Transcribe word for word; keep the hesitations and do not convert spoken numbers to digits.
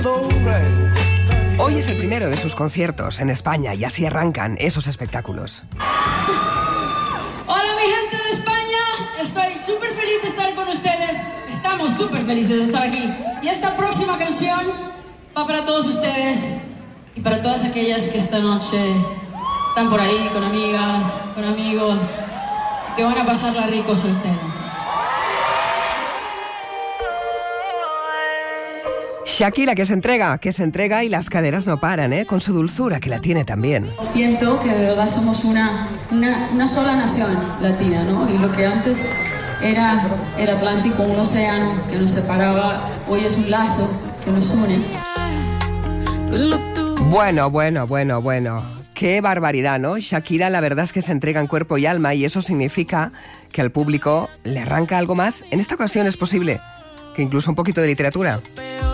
Hoy es el primero de sus conciertos en España y así arrancan esos espectáculos. Hola mi gente de España, estoy súper feliz de estar con ustedes. Estamos súper felices de estar aquí. Y esta próxima canción va para todos ustedes y para todas aquellas que esta noche están por ahí con amigas, con amigos, que van a pasarla rico solteros. Shakira, que se entrega, que se entrega y las caderas no paran, ¿eh? Con su dulzura, que la tiene también. Siento que de verdad somos una, una, una sola nación latina, ¿no? Y lo que antes era el Atlántico, un océano que nos separaba, hoy es un lazo que nos une. Bueno, bueno, bueno, bueno. Qué barbaridad, ¿no? Shakira, la verdad es que se entrega en cuerpo y alma y eso significa que al público le arranca algo más. En esta ocasión es posible que incluso un poquito de literatura.